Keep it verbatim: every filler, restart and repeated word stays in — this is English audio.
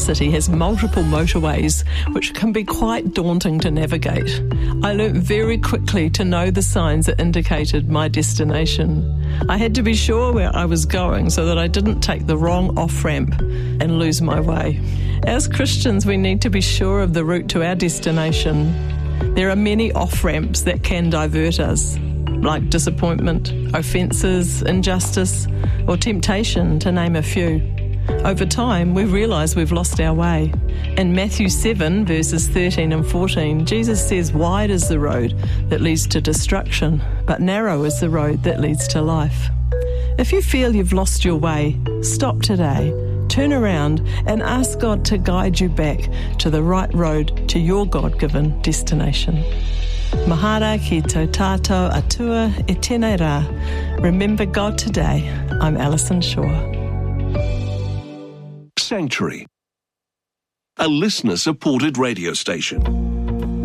city has multiple motorways, which can be quite daunting to navigate. I learnt very quickly to know the signs that indicated my destination. I had to be sure where I was going so that I didn't take the wrong off-ramp and lose my way. As Christians, we need to be sure of the route to our destination. There are many off-ramps that can divert us, like disappointment, offences, injustice, or temptation, to name a few. Over time, we realise we've lost our way. In Matthew seven, verses thirteen and fourteen, Jesus says, "Wide is the road that leads to destruction, but narrow is the road that leads to life." If you feel you've lost your way, stop today, turn around and ask God to guide you back to the right road to your God-given destination. Mahara ki tō tātou atua e tēnei rā. Remember God today. I'm Alison Shaw. Sanctuary, a listener-supported radio station.